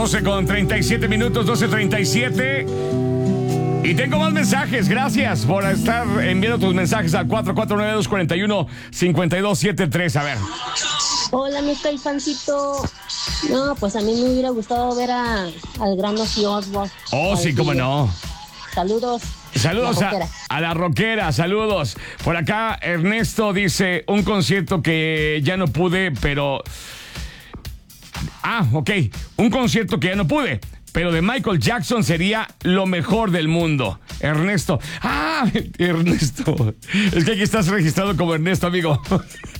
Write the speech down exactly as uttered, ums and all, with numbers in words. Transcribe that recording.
doce con treinta y siete minutos, doce treinta y siete. Y tengo más mensajes. Gracias por estar enviando tus mensajes al cuatro cuatro nueve, dos cuatro uno, cinco dos siete tres. A ver. Hola, mi Caifancito. No, pues a mí me hubiera gustado ver a, al gran Ozzy Osbourne. Oh, sí, cómo no. Saludos. Saludos la a, a la rockera, saludos. Por acá Ernesto dice, un concierto que ya no pude, pero... Ah, ok, un concierto que ya no pude, pero de Michael Jackson sería lo mejor del mundo. Ernesto. Ah, Ernesto. Es que aquí estás registrado como Ernesto, amigo.